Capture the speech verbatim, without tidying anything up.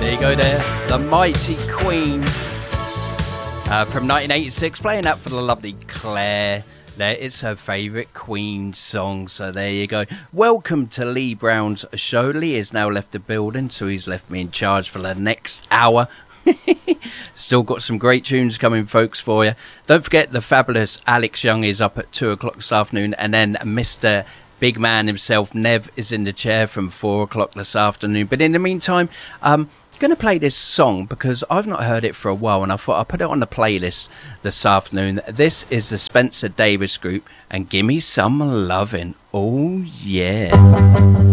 Go there, the mighty Queen uh, from nineteen eighty-six, playing that for the lovely Claire. There, it's her favourite Queen song, so there you go. Welcome to Lee Brown's show. Lee has now left the building, so he's left me in charge for the next hour. Still got some great tunes coming, folks, for you. Don't forget the fabulous Alex Young is up at two o'clock this afternoon, and then Mister Big Man himself, Nev, is in the chair from four o'clock this afternoon. But in the meantime, um, I'm going to play this song because I've not heard it for a while, and I thought I'd put it on the playlist this afternoon. This is the Spencer Davis Group, and Gimme Some Lovin'. Oh, yeah.